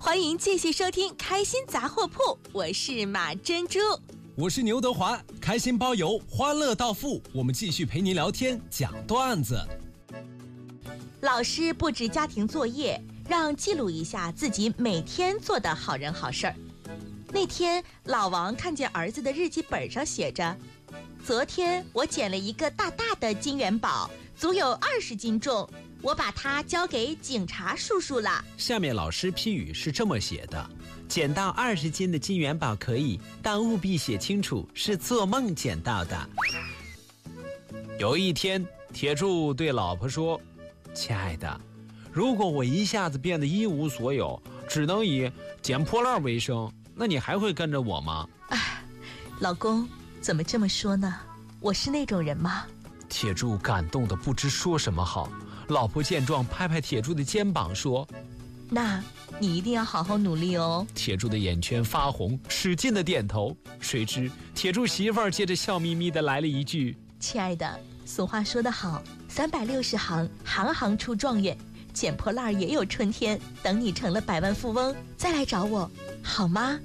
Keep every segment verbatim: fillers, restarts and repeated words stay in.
欢迎继续收听开心杂货铺，我是马珍珠， 我是牛德华，开心包邮，欢乐到付，我们继续陪您聊天讲段子。 老师布置家庭作业，让记录一下自己每天做的好人好事儿。那天老王看见儿子的日记本上写着，昨天我捡了一个大大的金元宝，足有二十斤重，我把它交给警察叔叔了。 下面老师批语是这么写的：捡到二十斤的金元宝可以，但务必写清楚是做梦捡到的。有一天，铁柱对老婆说：亲爱的，如果我一下子变得一无所有，只能以捡破烂为生，那你还会跟着我吗？ 哎，老公，怎么这么说呢？我是那种人吗？ 铁柱感动得不知说什么好。老婆见状，拍拍铁柱的肩膀说： 那你一定要好好努力哦。 铁柱的眼圈发红，使劲的点头。谁知铁柱媳妇儿接着笑眯眯的来了一句： 亲爱的，俗话说得好，三百六十行，行行出状元，捡破烂也有春天，等你成了百万富翁再来找我，好吗？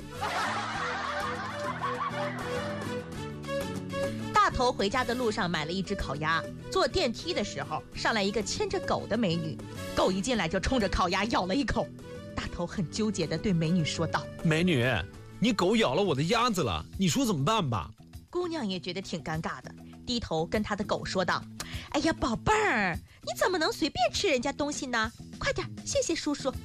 大头回家的路上买了一只烤鸭，坐电梯的时候上来一个牵着狗的美女，狗一进来就冲着烤鸭咬了一口。大头很纠结地对美女说道： 美女，你狗咬了我的鸭子了，你说怎么办吧？ 姑娘也觉得挺尴尬的，低头跟她的狗说道：哎呀，宝贝儿，你怎么能随便吃人家东西呢？快点，谢谢叔叔。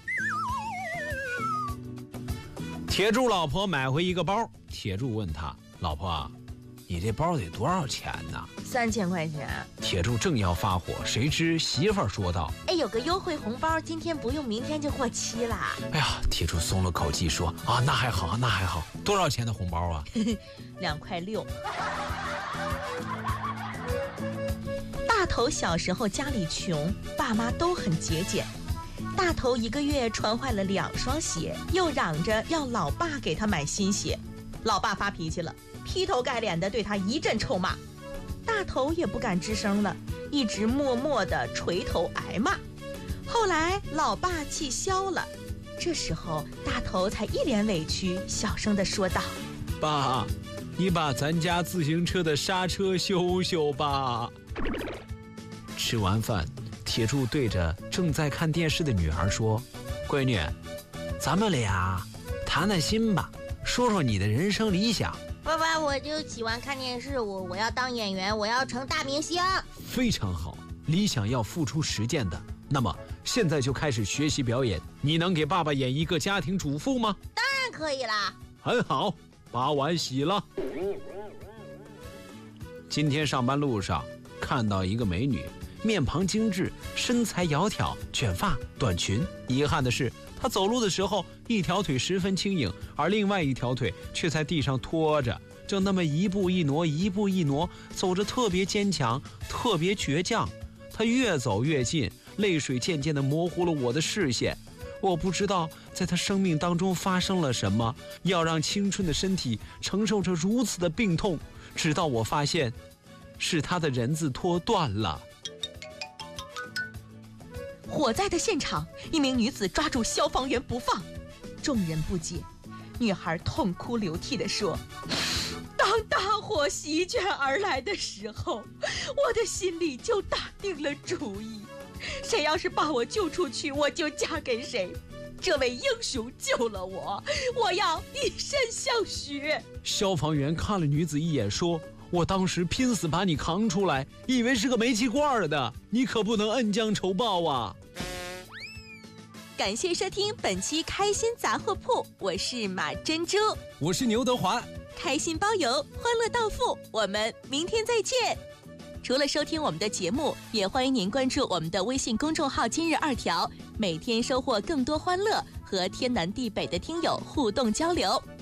铁柱老婆买回一个包，铁柱问他：老婆，你这包得多少钱呢？ 三千块钱。 铁柱正要发火，谁知媳妇儿说道： 哎，有个优惠红包，今天不用，明天就过期啦。 哎呀，铁柱松了口气说：啊，那还好，那还好。多少钱的红包啊？ 两块六。大头小时候家里穷，爸妈都很节俭。大头一个月穿坏了两双鞋，又嚷着要老爸给他买新鞋。老爸发脾气了，劈头盖脸的对他一阵臭骂。大头也不敢吱声了，一直默默地垂头挨骂。后来老爸气消了，这时候大头才一脸委屈，小声地说道： 爸，你把咱家自行车的刹车修修吧。吃完饭，铁柱对着正在看电视的女儿说：闺女，咱们俩谈谈心吧，说说你的人生理想。 爸爸，我就喜欢看电视，我我要当演员，我要成大明星。 非常好，理想要付出实践的。那么现在就开始学习表演，你能给爸爸演一个家庭主妇吗？ 当然可以啦。 很好，把碗洗了。今天上班路上看到一个美女，面庞精致，身材窈窕，卷发短裙。遗憾的是，她走路的时候一条腿十分轻盈，而另外一条腿却在地上拖着，正那么一步一挪一步一挪，走着特别坚强，特别倔强。她越走越近，泪水渐渐地模糊了我的视线。我不知道在她生命当中发生了什么，要让青春的身体承受着如此的病痛，直到我发现是她的人字拖断了。 火灾的现场，一名女子抓住消防员不放，众人不解，女孩痛哭流涕地说：当大火席卷而来的时候，我的心里就打定了主意，谁要是把我救出去，我就嫁给谁。这位英雄救了我，我要以身相许。 消防员看了女子一眼说：我当时拼死把你扛出来，以为是个煤气罐的，你可不能恩将仇报啊。 感谢收听本期开心杂货铺，我是马珍珠， 我是牛德华， 开心包邮，欢乐到付，我们明天再见。除了收听我们的节目，也欢迎您关注我们的微信公众号今日二条，每天收获更多欢乐，和天南地北的听友互动交流。